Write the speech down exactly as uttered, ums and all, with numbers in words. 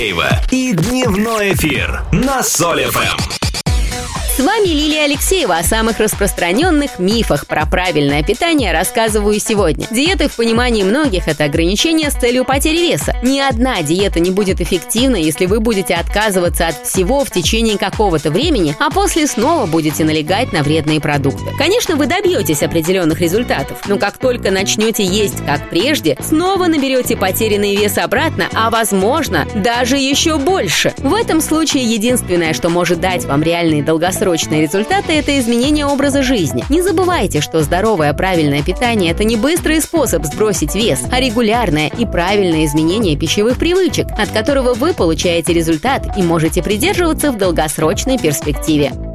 И дневной эфир на Соль эф эм. С вами Лилия Алексеева. О самых распространенных мифах про правильное питание рассказываю сегодня. Диеты в понимании многих – это ограничения с целью потери веса. Ни одна диета не будет эффективной, если вы будете отказываться от всего в течение какого-то времени, а после снова будете налегать на вредные продукты. Конечно, вы добьетесь определенных результатов, но как только начнете есть как прежде, снова наберете потерянный вес обратно, а возможно, даже еще больше. В этом случае единственное, что может дать вам реальные долгосрочные Срочные результаты – это изменение образа жизни. Не забывайте, что здоровое правильное питание – это не быстрый способ сбросить вес, а регулярное и правильное изменение пищевых привычек, от которого вы получаете результат и можете придерживаться в долгосрочной перспективе.